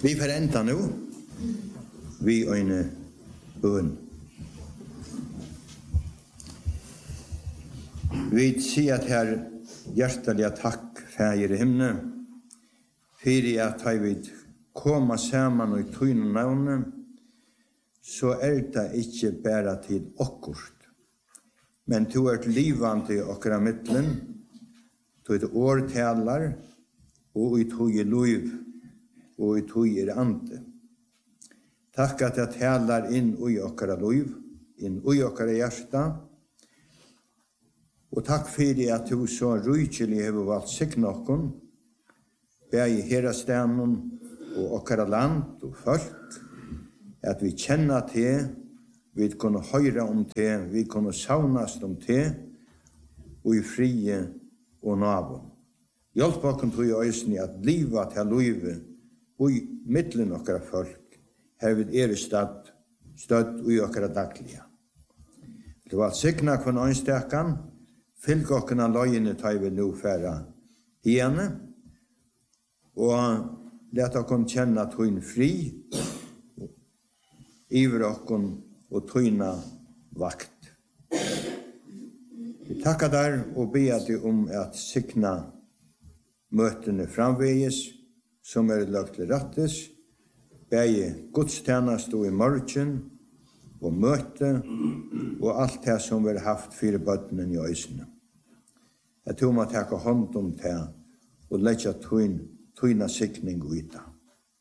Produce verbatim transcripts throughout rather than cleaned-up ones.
Vi forenter nå, vi øyne bøn. Vi sier at her hjertelig takk, Fader i himmelen, for at jeg vil komme sammen og tøyne navnet, så er det ikke bare til okkurt. Men du er livende i okkara midtelen, du er årtaler, og i tog i liv, og i tog i ande. Takk at jeg taler inn i okkara liv, inn i okkara hjärta, og takk for at du så rykelig har valgt sikne okkon, begge herastenen og okkara land og folk, at vi kjenner til, vi kunne høre om til, vi kunne saunast om til, og i frie og nabo. Hjelp okken til i øysene at livet til livet, og i midtelen okkara folk, her vil er støtt, støtt i okkara daglige. Det var sikna kvann øynstekan, fylk okkana løyene tar vi nå færa hene, og let okkon kjenne tøyn fri, iver okkon og tøyna vakt. Vi takkar der og ber deg om at sikna møtene framveges, som er lagt til rettes, begge gudstjenest og i morgen, og møte, og alt det som vi har haft fire bøttene i øysene. Jeg tror man takker hånd om det, og letja tøyna sikning ut av.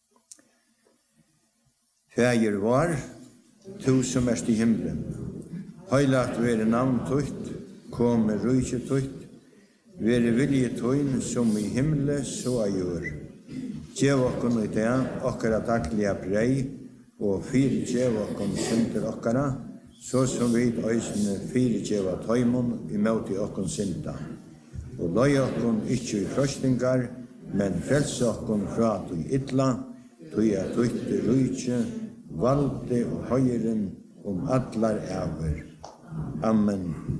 Fader var, du som erst i himmelen, høylagt være navn tøyt, kom med rujtje tøyt, være vilje tøyn som i himmelen så er gjør. Gjev okkon i det, okkara daglige brei, og fyre gjev okkon synder okkara, så som vi øysene fyre gjev av tøymon i møte okkon synda. Og løy okkon ikkje i frøstingar, men frelse okkon fra du ytla, tøy er tøyte rujtje, valde og høyren om allar æver. Amen.